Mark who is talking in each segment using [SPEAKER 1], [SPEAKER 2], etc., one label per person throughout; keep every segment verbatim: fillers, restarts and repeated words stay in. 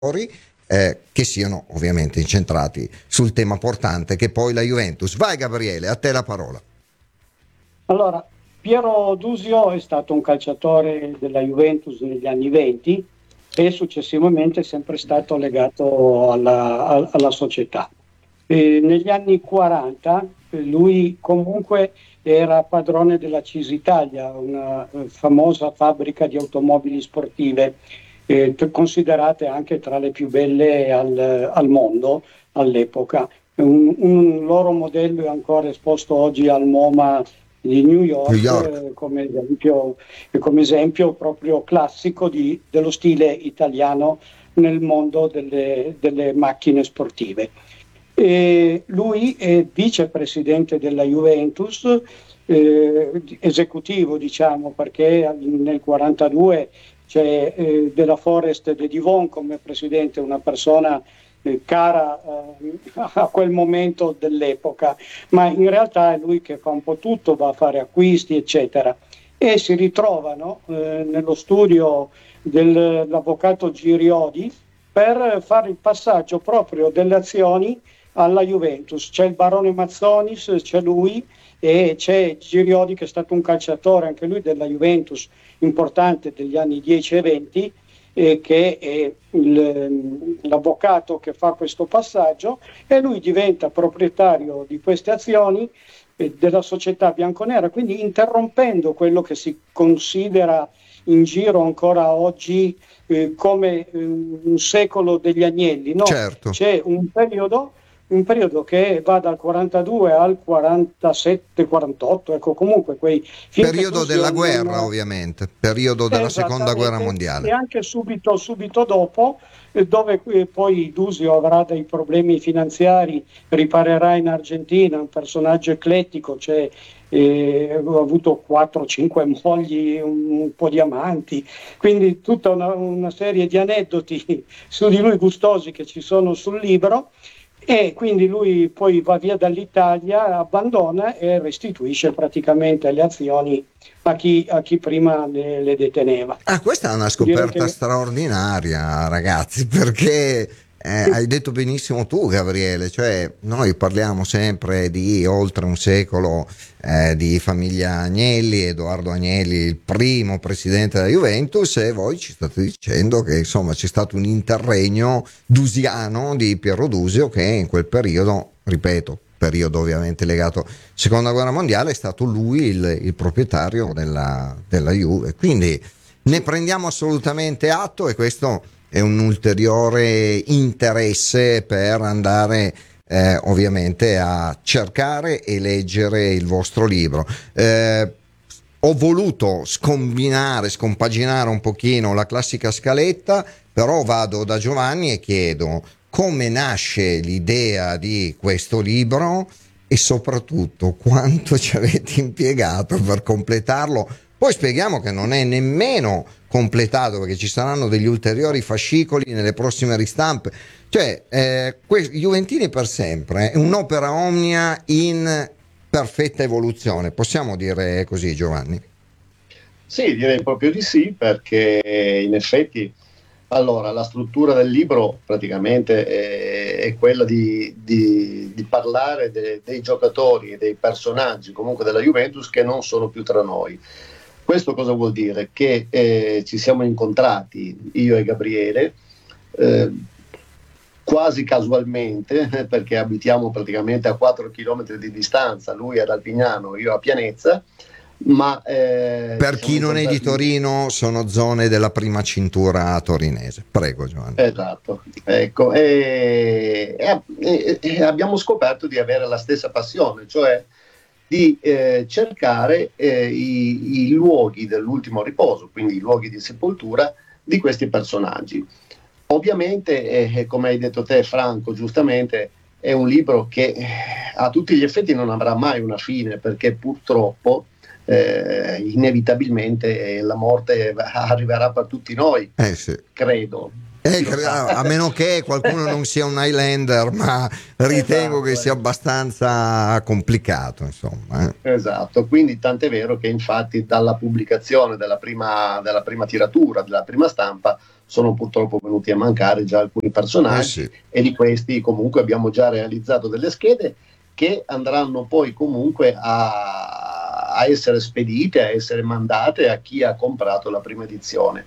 [SPEAKER 1] eh, che siano ovviamente incentrati sul tema portante che è poi la Juventus. Vai Gabriele, a te la parola.
[SPEAKER 2] Allora, Piero Dusio è stato un calciatore della Juventus negli anni venti e successivamente è sempre stato legato alla, alla società. E negli anni quaranta lui comunque era padrone della Cisitalia, una famosa fabbrica di automobili sportive, eh, considerate anche tra le più belle al, al mondo all'epoca. Un, un loro modello è ancora esposto oggi al MoMA di New York,
[SPEAKER 1] New York.
[SPEAKER 2] Eh, come, esempio, come esempio proprio classico di, dello stile italiano nel mondo delle, delle macchine sportive. E lui è vicepresidente della Juventus, eh, esecutivo diciamo, perché nel quarantadue c'è eh, della Forest de Divon come presidente, una persona eh, cara eh, a quel momento dell'epoca, ma in realtà è lui che fa un po' tutto, va a fare acquisti eccetera, e si ritrovano eh, nello studio dell'avvocato Giriodi per fare il passaggio proprio delle azioni alla Juventus. C'è il barone Mazzonis, c'è lui e c'è Giriodi che è stato un calciatore anche lui della Juventus importante degli anni dieci e venti, eh, che è il, l'avvocato che fa questo passaggio, e lui diventa proprietario di queste azioni eh, della società bianconera, quindi interrompendo quello che si considera in giro ancora oggi eh, come eh, un secolo degli agnelli. No,
[SPEAKER 1] Certo.
[SPEAKER 2] c'è un periodo un periodo che va dal quarantadue al quarantasette quarantotto, ecco, comunque quei
[SPEAKER 1] periodo della guerra non... ovviamente, periodo della seconda guerra mondiale,
[SPEAKER 2] e anche subito, subito dopo, eh, dove eh, poi Dusio avrà dei problemi finanziari, riparerà in Argentina, un personaggio eclettico, cioè eh, ha avuto quattro cinque mogli, un, un po' di amanti, quindi tutta una, una serie di aneddoti su di lui gustosi che ci sono sul libro. E quindi lui poi va via dall'Italia, abbandona e restituisce praticamente le azioni a chi, a chi prima le, le deteneva.
[SPEAKER 1] Ah, questa è una scoperta che... straordinaria, ragazzi, perché eh, hai detto benissimo tu, Gabriele, cioè noi parliamo sempre di oltre un secolo eh, di famiglia Agnelli, Edoardo Agnelli, il primo presidente della Juventus, e voi ci state dicendo che insomma c'è stato un interregno dusiano di Piero Dusio che in quel periodo, ripeto, periodo ovviamente legato alla seconda guerra mondiale, è stato lui il, il proprietario della, della Juve, quindi ne prendiamo assolutamente atto, e questo è un ulteriore interesse per andare eh, ovviamente a cercare e leggere il vostro libro. Eh, ho voluto scombinare, scompaginare un pochino la classica scaletta, però vado da Giovanni e chiedo come nasce l'idea di questo libro e soprattutto quanto ci avete impiegato per completarlo. Poi spieghiamo che non è nemmeno completato, perché ci saranno degli ulteriori fascicoli nelle prossime ristampe. Cioè, eh, que- Juventini per sempre è un'opera omnia in perfetta evoluzione. Possiamo dire così, Giovanni?
[SPEAKER 3] Sì, direi proprio di sì, perché in effetti, allora, la struttura del libro praticamente è, è quella di, di, di parlare de, dei giocatori e dei personaggi comunque della Juventus che non sono più tra noi. Questo cosa vuol dire? Che eh, ci siamo incontrati, io e Gabriele, eh, quasi casualmente, perché abitiamo praticamente a quattro chilometri di distanza, lui ad Alpignano, io a Pianezza, ma eh,
[SPEAKER 1] per chi non è di Torino sono zone della prima cintura torinese. Prego Giovanni.
[SPEAKER 3] Esatto, ecco, e, e, e abbiamo scoperto di avere la stessa passione, cioè di eh, cercare eh, i, i luoghi dell'ultimo riposo, quindi i luoghi di sepoltura di questi personaggi. Ovviamente, eh, come hai detto te Franco, giustamente, è un libro che eh, a tutti gli effetti non avrà mai una fine, perché purtroppo eh, inevitabilmente eh, la morte arriverà per tutti noi,
[SPEAKER 1] eh sì.
[SPEAKER 3] credo.
[SPEAKER 1] Eh, a meno che qualcuno non sia un Highlander, ma ritengo esatto, che sia abbastanza complicato, insomma.
[SPEAKER 3] Eh. Esatto, quindi tant'è vero che infatti dalla pubblicazione della prima, della prima tiratura, della prima stampa, sono purtroppo venuti a mancare già alcuni personaggi,
[SPEAKER 1] eh sì.
[SPEAKER 3] e di questi comunque abbiamo già realizzato delle schede che andranno poi comunque a, a essere spedite, a essere mandate a chi ha comprato la prima edizione.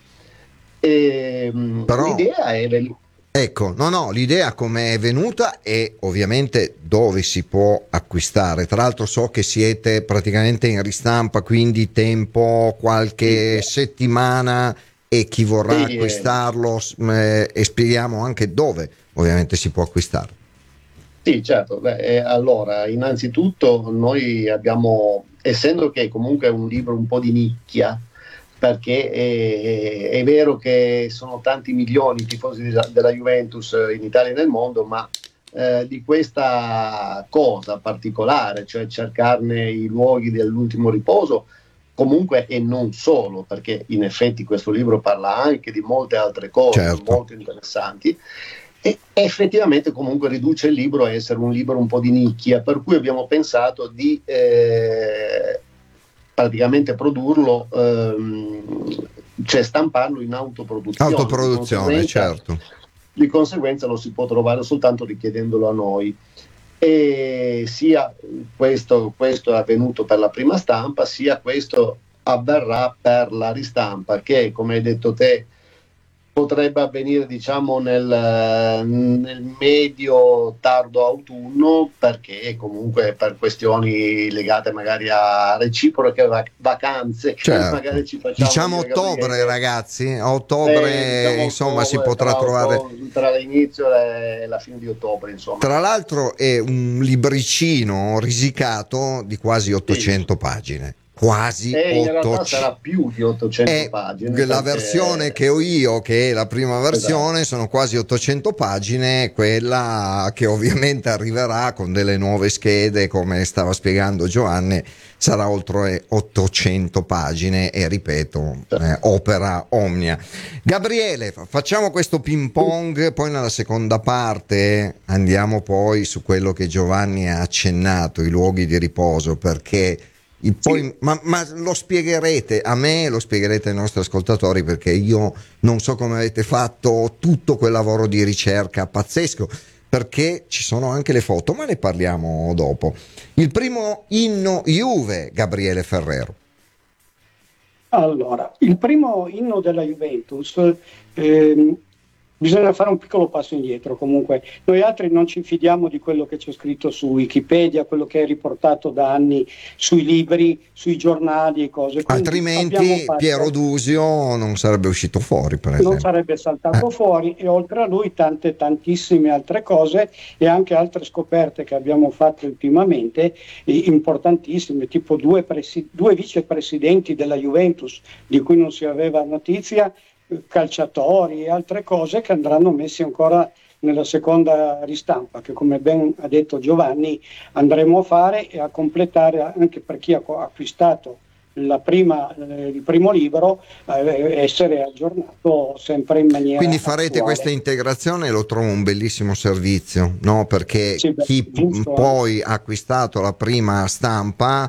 [SPEAKER 3] E,
[SPEAKER 1] Però,
[SPEAKER 3] l'idea è vel-
[SPEAKER 1] ecco, no, no, l'idea come è venuta e ovviamente dove si può acquistare. Tra l'altro so che siete praticamente in ristampa, quindi tempo qualche
[SPEAKER 3] sì,
[SPEAKER 1] settimana, e chi vorrà
[SPEAKER 3] sì, eh,
[SPEAKER 1] acquistarlo, eh, e spieghiamo anche dove ovviamente si può acquistare.
[SPEAKER 3] Sì, certo. Beh, eh, allora, innanzitutto noi abbiamo, essendo che comunque è un libro un po' di nicchia, perché è, è vero che sono tanti milioni i tifosi della, della Juventus in Italia e nel mondo, ma eh, di questa cosa particolare, cioè cercarne i luoghi dell'ultimo riposo, comunque, e non solo, perché in effetti questo libro parla anche di molte altre cose
[SPEAKER 1] Certo.
[SPEAKER 3] molto interessanti, e effettivamente comunque riduce il libro a essere un libro un po' di nicchia, per cui abbiamo pensato di eh, praticamente produrlo, ehm, cioè stamparlo in autoproduzione. Di
[SPEAKER 1] Autoproduzione,
[SPEAKER 3] conseguenza,
[SPEAKER 1] certo.
[SPEAKER 3] di conseguenza lo si può trovare soltanto richiedendolo a noi. E sia questo, questo è avvenuto per la prima stampa, sia questo avverrà per la ristampa, che, come hai detto te, potrebbe avvenire, diciamo, nel, nel medio tardo autunno, perché comunque per questioni legate magari a reciproche vac- vacanze che
[SPEAKER 1] Certo.
[SPEAKER 3] magari ci facciamo
[SPEAKER 1] Diciamo
[SPEAKER 3] io e
[SPEAKER 1] ottobre,
[SPEAKER 3] Gabriele.
[SPEAKER 1] ragazzi. A
[SPEAKER 3] Eh,
[SPEAKER 1] ottobre,
[SPEAKER 3] diciamo
[SPEAKER 1] insomma, si
[SPEAKER 3] ottobre,
[SPEAKER 1] potrà
[SPEAKER 3] tra,
[SPEAKER 1] trovare.
[SPEAKER 3] ottobre, tra l'inizio e la fine di ottobre, insomma.
[SPEAKER 1] Tra l'altro è un libricino risicato di quasi
[SPEAKER 3] Sì.
[SPEAKER 1] ottocento pagine. Quasi
[SPEAKER 3] E in realtà
[SPEAKER 1] ottocento.
[SPEAKER 3] sarà più di ottocento
[SPEAKER 1] È
[SPEAKER 3] pagine,
[SPEAKER 1] la versione
[SPEAKER 3] perché
[SPEAKER 1] che ho io, che è la prima
[SPEAKER 3] esatto.
[SPEAKER 1] versione, sono quasi ottocento pagine, quella che ovviamente arriverà con delle nuove schede, come stava spiegando Giovanni, sarà oltre ottocento pagine e ripeto, eh, opera omnia. Gabriele, facciamo questo ping pong, poi nella seconda parte andiamo poi su quello che Giovanni ha accennato, i luoghi di riposo, perché il poi,
[SPEAKER 2] Sì.
[SPEAKER 1] ma, ma lo spiegherete a me, lo spiegherete ai nostri ascoltatori, perché io non so come avete fatto tutto quel lavoro di ricerca pazzesco, perché ci sono anche le foto, ma ne parliamo dopo. Il primo inno Juve, Gabriele Ferrero.
[SPEAKER 2] Allora, il primo inno della Juventus, ehm, bisogna fare un piccolo passo indietro. Comunque, noi altri non ci fidiamo di quello che c'è scritto su Wikipedia, quello che è riportato da anni sui libri, sui giornali e cose. Quindi abbiamo
[SPEAKER 1] Altrimenti Piero
[SPEAKER 2] fatto,
[SPEAKER 1] Dusio non sarebbe uscito fuori, per
[SPEAKER 2] non
[SPEAKER 1] esempio.
[SPEAKER 2] sarebbe saltato
[SPEAKER 1] Eh.
[SPEAKER 2] fuori, e oltre a lui tante tantissime altre cose e anche altre scoperte che abbiamo fatto ultimamente, eh, importantissime, tipo due, presi- due vicepresidenti della Juventus di cui non si aveva notizia, eh, calciatori e altre cose che andranno messi ancora nella seconda ristampa, che, come ben ha detto Giovanni, andremo a fare e a completare anche per chi ha co- acquistato la prima, eh, il primo libro, eh, essere aggiornato sempre in maniera
[SPEAKER 1] Quindi farete questa
[SPEAKER 2] attuale.
[SPEAKER 1] integrazione, e lo trovo un bellissimo servizio, no? Perché
[SPEAKER 2] Sì, beh,
[SPEAKER 1] chi p-
[SPEAKER 2] giusto, eh.
[SPEAKER 1] poi ha acquistato la prima stampa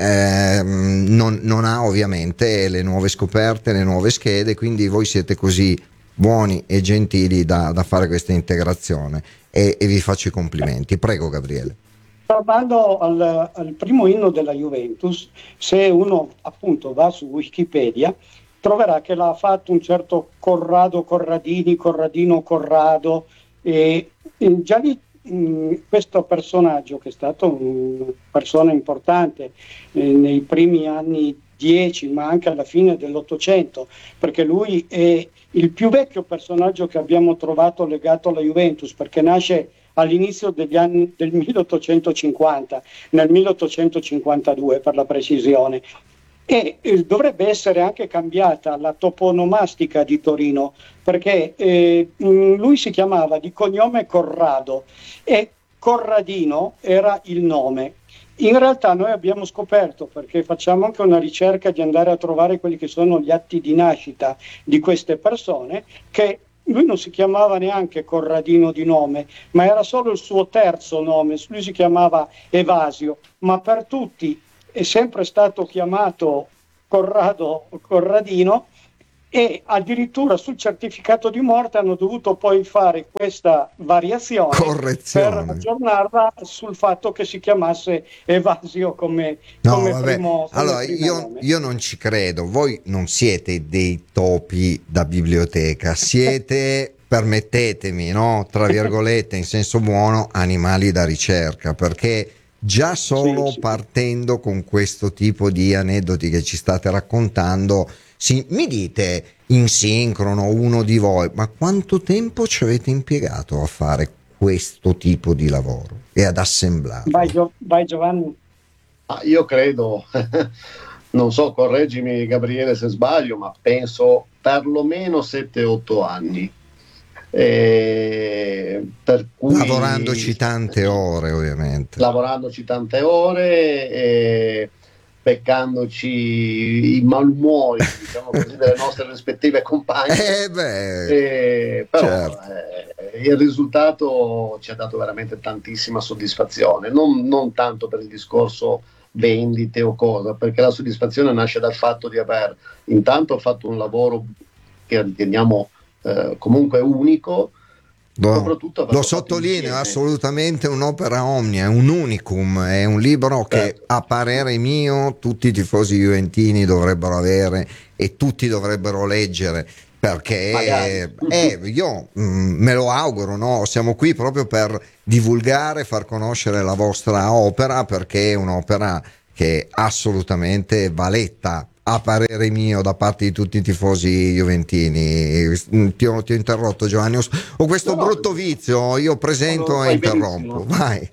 [SPEAKER 1] ehm, non, non ha ovviamente le nuove scoperte, le nuove schede, quindi voi siete così buoni e gentili da, da fare questa integrazione, e, e vi faccio i complimenti. Prego, Gabriele.
[SPEAKER 2] Tornando al, al primo inno della Juventus, se uno appunto va su Wikipedia, troverà che l'ha fatto un certo Corrado Corradini, Corradino Corrado, e, e già lì mh, questo personaggio, che è stato una persona importante eh, nei primi anni dieci, ma anche alla fine dell'Ottocento, perché lui è il più vecchio personaggio che abbiamo trovato legato alla Juventus, perché nasce all'inizio degli anni del milleottocentocinquanta, nel milleottocentocinquantadue per la precisione, e eh, dovrebbe essere anche cambiata la toponomastica di Torino, perché eh, mh, lui si chiamava di cognome Corrado e Corradino era il nome. In realtà noi abbiamo scoperto, perché facciamo anche una ricerca di andare a trovare quelli che sono gli atti di nascita di queste persone, che lui non si chiamava neanche Corradino di nome, ma era solo il suo terzo nome. Lui si chiamava Evasio, ma per tutti è sempre stato chiamato Corrado Corradino, e addirittura sul certificato di morte hanno dovuto poi fare questa variazione
[SPEAKER 1] correzione
[SPEAKER 2] per aggiornarla sul fatto che si chiamasse Evasio come,
[SPEAKER 1] no,
[SPEAKER 2] come
[SPEAKER 1] vabbè.
[SPEAKER 2] primo, come
[SPEAKER 1] allora
[SPEAKER 2] primo
[SPEAKER 1] io,
[SPEAKER 2] nome.
[SPEAKER 1] io non ci credo, voi non siete dei topi da biblioteca, siete permettetemi, no, tra virgolette in senso buono, animali da ricerca, perché già solo
[SPEAKER 2] Sì, sì.
[SPEAKER 1] partendo con questo tipo di aneddoti che ci state raccontando, sì, mi dite in sincrono uno di voi, ma quanto tempo ci avete impiegato a fare questo tipo di lavoro e ad assemblarlo?
[SPEAKER 2] Vai, Gio- vai Giovanni.
[SPEAKER 3] Ah, io credo, non so, correggimi Gabriele se sbaglio, ma penso perlomeno sette otto anni. Eh, per cui
[SPEAKER 1] Lavorandoci tante ore, ovviamente.
[SPEAKER 3] lavorandoci tante ore, eh, beccandoci i malumori, diciamo così, delle nostre rispettive compagne,
[SPEAKER 1] Eh beh,
[SPEAKER 3] eh, però
[SPEAKER 1] certo.
[SPEAKER 3] eh, il risultato ci ha dato veramente tantissima soddisfazione, non, non tanto per il discorso vendite o cosa, perché la soddisfazione nasce dal fatto di aver intanto fatto un lavoro che riteniamo eh, comunque unico,
[SPEAKER 1] Lo,
[SPEAKER 3] soprattutto
[SPEAKER 1] lo
[SPEAKER 3] averlo fatto
[SPEAKER 1] sottolineo, è
[SPEAKER 3] insieme.
[SPEAKER 1] assolutamente un'opera omnia, è un unicum, è un libro che
[SPEAKER 3] Certo.
[SPEAKER 1] a parere mio tutti i tifosi juventini dovrebbero avere e tutti dovrebbero leggere.
[SPEAKER 3] Magari.
[SPEAKER 1] Perché eh, io mm, me lo auguro, no? Siamo qui proprio per divulgare, far conoscere la vostra opera, perché è un'opera che assolutamente va letta, a parere mio, da parte di tutti i tifosi juventini. Ti ho, ti ho interrotto, Giovanni, ho, ho questo
[SPEAKER 3] No, no,
[SPEAKER 1] brutto vizio, io presento e
[SPEAKER 3] fai
[SPEAKER 1] interrompo,
[SPEAKER 3] benissimo.
[SPEAKER 1] vai.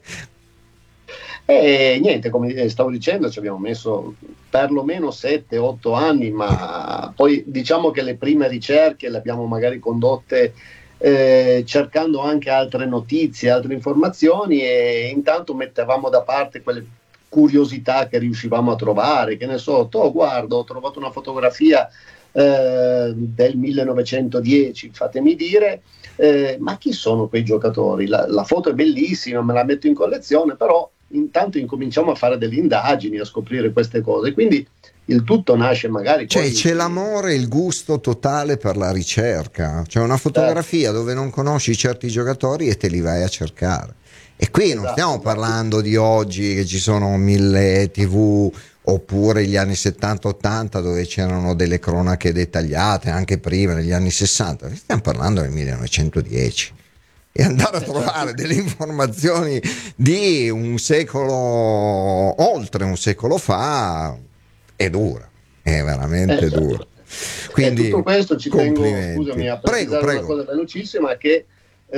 [SPEAKER 3] E niente, come stavo dicendo, ci abbiamo messo perlomeno sette otto anni, ma poi diciamo che le prime ricerche le abbiamo magari condotte eh, cercando anche altre notizie, altre informazioni, e intanto mettevamo da parte quelle curiosità che riuscivamo a trovare, che ne so, oh, guarda, ho trovato una fotografia eh, del millenovecentodieci, fatemi dire, eh, ma chi sono quei giocatori? La, la foto è bellissima, me la metto in collezione, però intanto incominciamo a fare delle indagini, a scoprire queste cose, quindi il tutto nasce magari
[SPEAKER 1] Cioè
[SPEAKER 3] poi.
[SPEAKER 1] c'è l'amore e il gusto totale per la ricerca, c'è una
[SPEAKER 3] Certo,
[SPEAKER 1] fotografia dove non conosci certi giocatori e te li vai a cercare. E qui non
[SPEAKER 3] esatto,
[SPEAKER 1] stiamo
[SPEAKER 3] esatto.
[SPEAKER 1] parlando di oggi che ci sono mille tivù, oppure gli anni settanta ottanta dove c'erano delle cronache dettagliate, anche prima negli anni sessanta, stiamo parlando del millenovecentodieci. E andare a
[SPEAKER 3] Eh,
[SPEAKER 1] trovare
[SPEAKER 3] certo.
[SPEAKER 1] delle informazioni di un secolo, oltre un secolo fa, è dura, è
[SPEAKER 3] Eh,
[SPEAKER 1] veramente dura.
[SPEAKER 3] certo. E tutto
[SPEAKER 1] Quindi
[SPEAKER 3] questo ci tengo, scusami,
[SPEAKER 1] complimenti.
[SPEAKER 3] a
[SPEAKER 1] Prego,
[SPEAKER 3] precisare una
[SPEAKER 1] prego.
[SPEAKER 3] cosa velocissima, che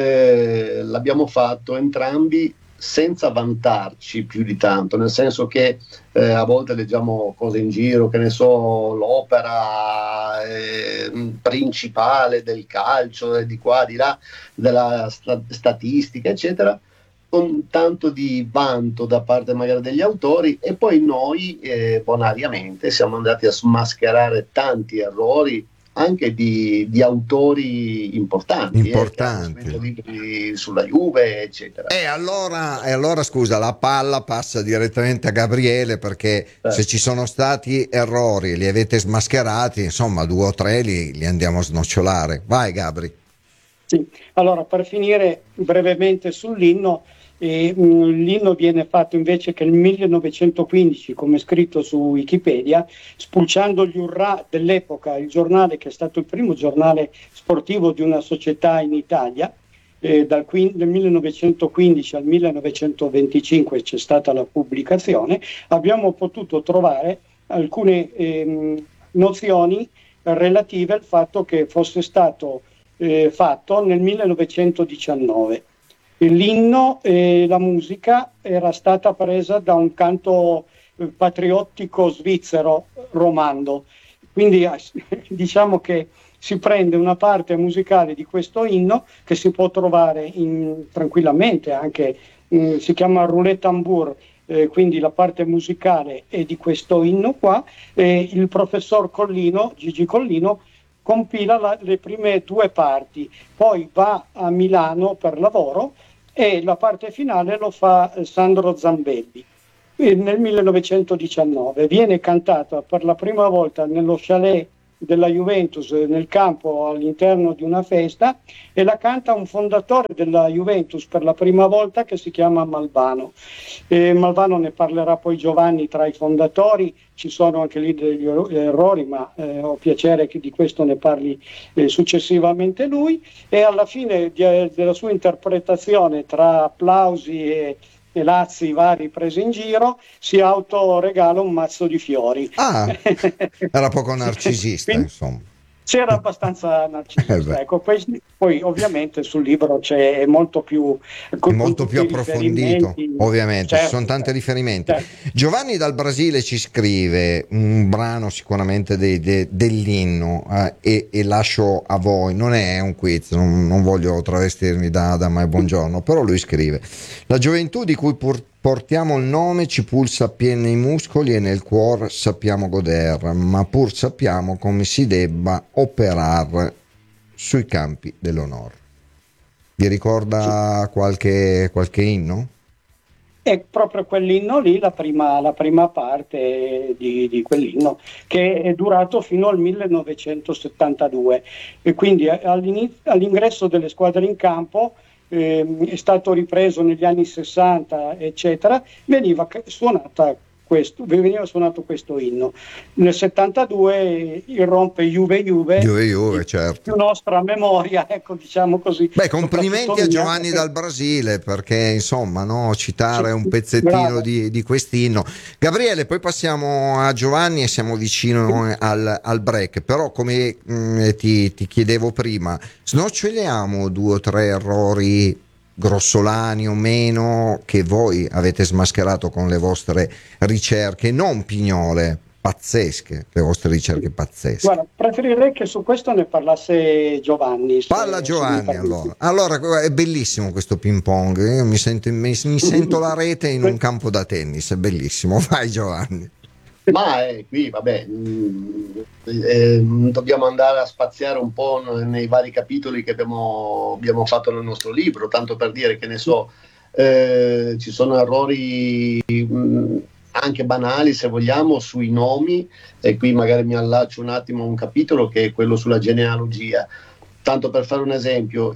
[SPEAKER 3] eh, l'abbiamo fatto entrambi senza vantarci più di tanto, nel senso che eh, a volte leggiamo cose in giro, che ne so, l'opera eh, principale del calcio, eh, di qua, di là, della sta- statistica, eccetera, con tanto di vanto da parte magari degli autori, e poi noi eh, bonariamente siamo andati a smascherare tanti errori anche di, di autori importanti eh, che hanno
[SPEAKER 1] Importanti.
[SPEAKER 3] scritto libri sulla Juve, eccetera.
[SPEAKER 1] E allora, e allora scusa, la palla passa direttamente a Gabriele, perché se
[SPEAKER 3] Certo.
[SPEAKER 1] ci sono stati errori, li avete smascherati, insomma due o tre li, li andiamo a snocciolare. Vai Gabri.
[SPEAKER 2] Sì. Allora, per finire brevemente sull'inno, eh, mh, l'inno viene fatto invece che nel millenovecentoquindici, come scritto su Wikipedia, spulciando gli urrà dell'epoca, il giornale che è stato il primo giornale sportivo di una società in Italia, eh, dal, quin- dal millenovecentoquindici al millenovecentoventicinque c'è stata la pubblicazione, abbiamo potuto trovare alcune ehm, nozioni relative al fatto che fosse stato eh, fatto nel millenovecentodiciannove. L'inno e la musica era stata presa da un canto eh, patriottico svizzero romando, quindi eh, diciamo che si prende una parte musicale di questo inno che si può trovare in, tranquillamente anche, mh, si chiama roulette tambour, eh, quindi la parte musicale è di questo inno qua, e il professor Collino, Gigi Collino, compila la, le prime due parti, poi va a Milano per lavoro e la parte finale lo fa eh, Sandro Zambelli. E nel millenovecentodiciannove viene cantata per la prima volta nello chalet della Juventus nel campo all'interno di una festa, e la canta un fondatore della Juventus per la prima volta che si chiama Malvano. E Malvano ne parlerà poi Giovanni tra i fondatori, ci sono anche lì degli errori, ma eh, ho piacere che di questo ne parli eh, successivamente lui, e alla fine di, della sua interpretazione tra applausi e e lazzi vari presi in giro, si autoregala un mazzo di fiori.
[SPEAKER 1] Ah, era poco narcisista,
[SPEAKER 2] Quindi,
[SPEAKER 1] insomma.
[SPEAKER 2] c'era abbastanza narcisista.
[SPEAKER 1] Eh
[SPEAKER 2] ecco, questi, poi ovviamente sul libro c'è molto più,
[SPEAKER 1] è molto più approfondito, ovviamente,
[SPEAKER 2] certo,
[SPEAKER 1] ci sono tanti
[SPEAKER 2] certo,
[SPEAKER 1] riferimenti.
[SPEAKER 2] certo.
[SPEAKER 1] Giovanni dal Brasile ci scrive un brano sicuramente de, de, dell'inno eh, e, e lascio a voi, non è un quiz, non, non voglio travestirmi da, da Mai Buongiorno, però lui scrive: la gioventù di cui pur portiamo il nome ci pulsa appieno nei muscoli e nel cuore sappiamo goder, ma pur sappiamo come si debba operare sui campi dell'onore. Vi ricorda qualche, qualche inno?
[SPEAKER 2] È proprio quell'inno lì, la prima, la prima parte di, di quell'inno, che è durato fino al millenovecentosettantadue, e quindi all'ingresso delle squadre in campo eh, è stato ripreso negli anni sessanta, eccetera, veniva suonata questo, veniva suonato questo inno. Nel settantadue irrompe Juve Juve,
[SPEAKER 1] Juve Juve, certo.
[SPEAKER 2] più nostra memoria, ecco, diciamo così.
[SPEAKER 1] Beh, complimenti a Giovanni
[SPEAKER 2] mia,
[SPEAKER 1] dal Brasile, perché insomma, no, citare
[SPEAKER 2] sì,
[SPEAKER 1] un pezzettino
[SPEAKER 2] bravo.
[SPEAKER 1] di, di quest'inno. Gabriele, poi passiamo a Giovanni e siamo vicino al, al break, però come mh, ti, ti chiedevo prima, snoccioliamo due o tre errori grossolani o meno che voi avete smascherato con le vostre ricerche, non pignole, pazzesche, le vostre ricerche pazzesche.
[SPEAKER 2] Guarda, preferirei che su questo ne parlasse Giovanni. Se,
[SPEAKER 1] Parla Giovanni, allora. Allora, è bellissimo questo ping pong, io mi sento, mi, mi sento la rete in un campo da tennis, è bellissimo. Vai Giovanni.
[SPEAKER 3] Ma eh, qui, vabbè, mh, eh, dobbiamo andare a spaziare un po' nei vari capitoli che abbiamo, abbiamo fatto nel nostro libro, tanto per dire che ne so, eh, ci sono errori mh, anche banali, se vogliamo, sui nomi, e qui magari mi allaccio un attimo a un capitolo che è quello sulla genealogia. Tanto per fare un esempio,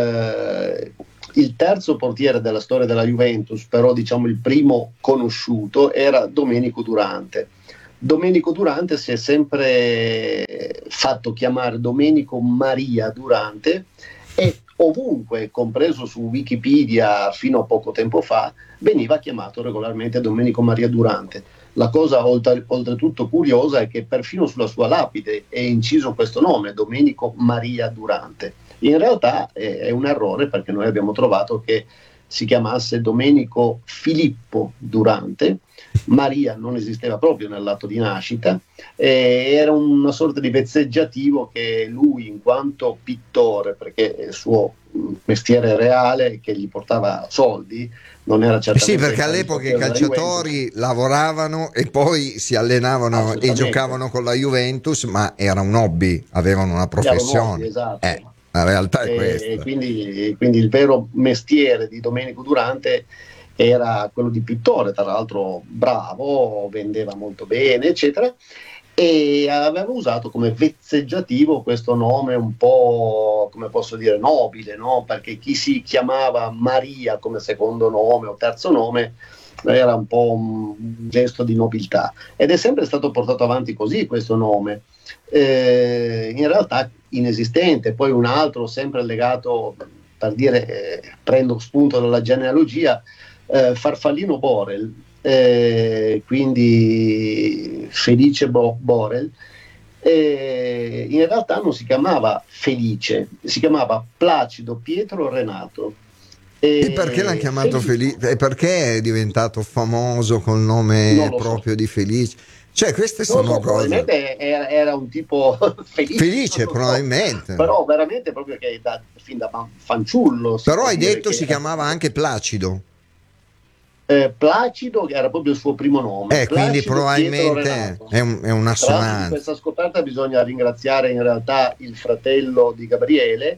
[SPEAKER 3] il... Il terzo portiere della storia della Juventus, però diciamo il primo conosciuto, era Domenico Durante. Domenico Durante si è sempre fatto chiamare Domenico Maria Durante, e ovunque, compreso su Wikipedia fino a poco tempo fa, veniva chiamato regolarmente Domenico Maria Durante. La cosa oltre, oltretutto curiosa è che perfino sulla sua lapide è inciso questo nome, Domenico Maria Durante. In realtà è, è un errore, perché noi abbiamo trovato che si chiamasse Domenico Filippo Durante. Maria non esisteva proprio nell'atto di nascita, eh, era una sorta di vezzeggiativo che lui, in quanto pittore, perché il suo mestiere reale che gli portava soldi, non era certamente...
[SPEAKER 1] Sì, perché all'epoca i calciatori lavoravano e poi si allenavano e giocavano con la Juventus, ma era un hobby, avevano una professione.
[SPEAKER 3] Un hobby, esatto.
[SPEAKER 1] Eh, la realtà è
[SPEAKER 3] e,
[SPEAKER 1] questa.
[SPEAKER 3] E quindi, quindi il vero mestiere di Domenico Durante era quello di pittore, tra l'altro bravo, vendeva molto bene, eccetera, e aveva usato come vezzeggiativo questo nome un po', come posso dire, nobile, no? Perché chi si chiamava Maria come secondo nome o terzo nome era un po' un gesto di nobiltà, ed è sempre stato portato avanti così questo nome, eh, in realtà inesistente. Poi un altro sempre legato, per dire, eh, prendo spunto dalla genealogia, eh, Farfallino Borel, eh, quindi Felice Bo- Borel, eh, in realtà non si chiamava Felice, si chiamava Placido Pietro Renato.
[SPEAKER 1] E, e perché l'hanno chiamato Felice? Felice? E perché è diventato famoso col nome proprio so. di Felice? Cioè, queste
[SPEAKER 3] non
[SPEAKER 1] sono
[SPEAKER 3] so,
[SPEAKER 1] cose.
[SPEAKER 3] Probabilmente era, era un tipo felice.
[SPEAKER 1] Felice, probabilmente.
[SPEAKER 3] So. Però veramente proprio che da, fin da fanciullo.
[SPEAKER 1] Però hai detto si chiamava anche Placido.
[SPEAKER 3] Eh, Placido, che era proprio il suo primo nome.
[SPEAKER 1] Eh, quindi probabilmente è, un, è una assonanza.
[SPEAKER 3] Di questa scoperta bisogna ringraziare in realtà il fratello di Gabriele,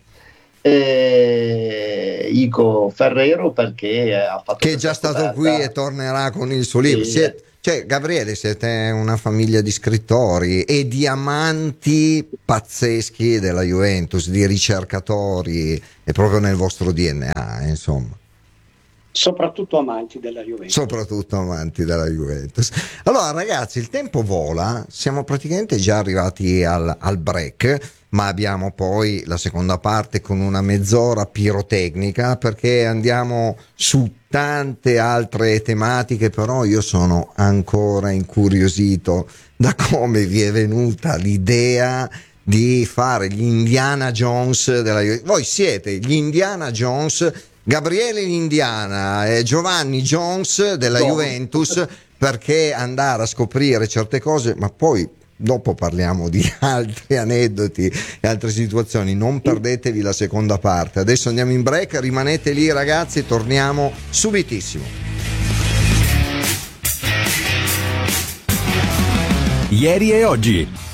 [SPEAKER 3] Eh, Ico Ferrero, perché ha fatto
[SPEAKER 1] che è già
[SPEAKER 3] scoperta.
[SPEAKER 1] stato qui e tornerà con il suo libro.
[SPEAKER 3] Sì,
[SPEAKER 1] Siete, Cioè, Gabriele, siete una famiglia di scrittori e di amanti pazzeschi della Juventus, di ricercatori, è proprio nel vostro D N A, insomma.
[SPEAKER 2] Soprattutto amanti della Juventus.
[SPEAKER 1] Soprattutto amanti della Juventus. Allora, ragazzi, il tempo vola, siamo praticamente già arrivati al, al break, ma abbiamo poi la seconda parte con una mezz'ora pirotecnica, perché andiamo su tante altre tematiche, però io sono ancora incuriosito da come vi è venuta l'idea di fare gli Indiana Jones della Juventus. Voi siete gli Indiana Jones, Gabriele l'Indiana e Giovanni Jones della no. Juventus, perché andare a scoprire certe cose, ma poi dopo parliamo di altri aneddoti e altre situazioni. Non perdetevi la seconda parte. Adesso andiamo in break, rimanete lì ragazzi, torniamo subitissimo.
[SPEAKER 4] Ieri e oggi